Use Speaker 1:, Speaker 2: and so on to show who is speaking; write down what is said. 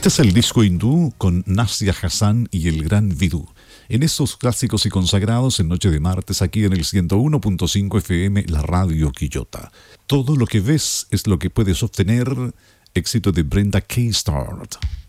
Speaker 1: Este es el disco hindú con Nastia Hassan y el Gran Vidú. En estos clásicos y consagrados en Noche de Martes, aquí en el 101.5 FM, la radio Quillota. Todo lo que ves es lo que puedes obtener. Éxito de Brenda K. Start.